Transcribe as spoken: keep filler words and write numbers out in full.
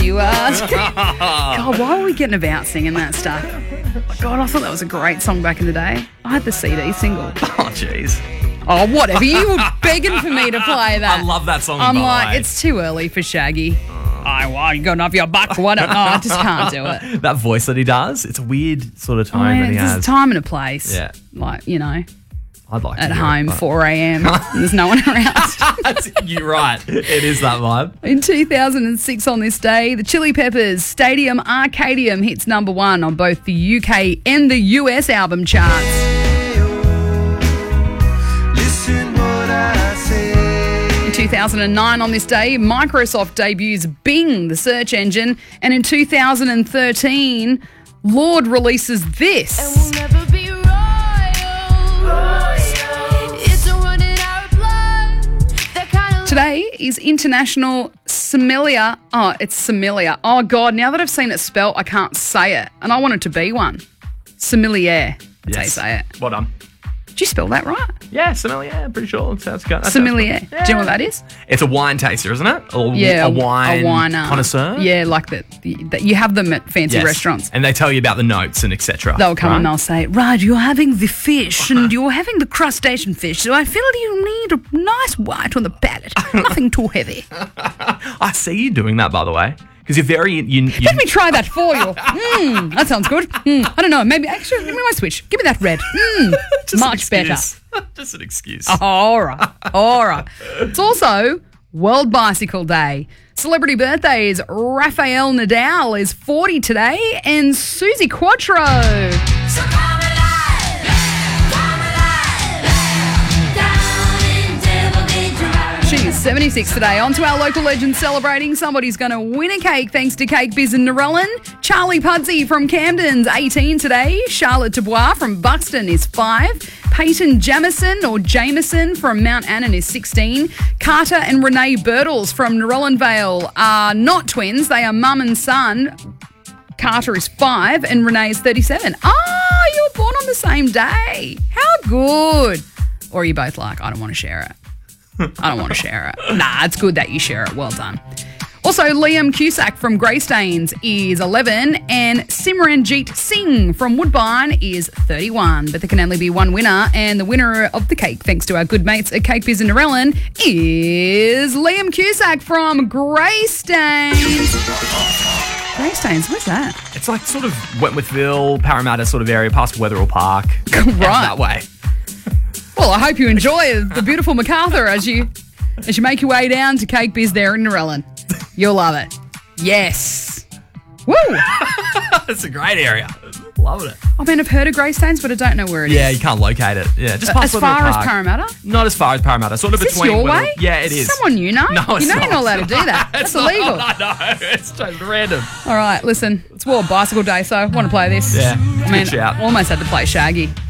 you are. God, why were we getting about singing that stuff? God, I thought that was a great song back in the day. I had the C D single. Oh, jeez. Oh, whatever. You were begging for me to play that. I love that song. I'm by like, the way. it's too early for Shaggy. I want you going off your butt. Why don't? No, I just can't do it. That voice that he does, it's a weird sort of tone I mean, that he there's has. a time and a place. Yeah. Like, you know, I'd like to at hear home, it, but- four a.m. There's no one around. You're right. It is that vibe. In two thousand six on this day, the Chili Peppers' Stadium Arcadium hits number one on both the U K and the U S album charts. In two thousand nine on this day, Microsoft debuts Bing, the search engine, and in two thousand thirteen, Lorde releases this. Today is International Sommelier. Oh, it's Sommelier. Oh, God, now that I've seen it spelt, I can't say it. And I want it to be one. Sommelier. That's how you say it. Well done. Did you spell that right? Yeah, sommelier, yeah, pretty sure. It sounds good. That sounds Sommelier. good. Do you know what that is? It's a wine taster, isn't it? Or Yeah. a wine a winer. connoisseur? Yeah, like that. that you have them at fancy Yes. restaurants. And they tell you about the notes and et cetera. They'll come right? and they'll say, right, you're having the fish and you're having the crustacean fish, so I feel you need a nice white on the palate. Nothing too heavy. I see you doing that, by the way. Because you're very... You, you, Let me try that for you. Mm, that sounds good. Mm, I don't know. Maybe actually, give me my switch. Give me that red. Mm, Just an much better. excuse. Just an excuse. All right. All right. It's also World Bicycle Day. Celebrity birthdays. Rafael Nadal is forty today and Susie Quattro. So come alive, come alive, down in Devil May Cry. She is seventy-six today. On to our local legends celebrating. Somebody's going to win a cake thanks to Cake Biz in Narellan. Charlie Pudsey from Camden's eighteen today. Charlotte Dubois from Buxton is five. Peyton Jamison or Jameson from Mount Annan is sixteen. Carter and Renee Birtles from Narellan Vale are not twins. They are mum and son. Carter is five and Renee is thirty-seven. Oh, you were born on the same day. How good. Or are you both like, I don't want to share it. I don't want to share it. Nah, it's good that you share it. Well done. Also, Liam Cusack from Greystanes is eleven and Simranjeet Singh from Woodbine is thirty-one. But there can only be one winner, and the winner of the cake, thanks to our good mates at Cake Biz in Narellan, is Liam Cusack from Greystanes. Greystanes, where's that? It's like sort of Wentworthville, Parramatta sort of area, past Wetherill Park. Right. That way. Well, I hope you enjoy the beautiful MacArthur as you as you make your way down to Cake Biz there in Narellan. You'll love it. Yes. Woo! It's a great area. Loving it. I mean, I've heard of Greystanes, but I don't know where it is. Yeah, you can't locate it. Yeah, just Uh, past as Wetherill far as Park. Parramatta? Not as far as Parramatta. Sort of Is this between. your Wetherill- way? Yeah, it is. Someone you know? No, it's you know not. you're not allowed to do that. That's It's not. illegal. No, no, it's totally random. All right, listen, it's World Bicycle Day, so I want to play this. Yeah, I mean, good shout. almost had to play Shaggy.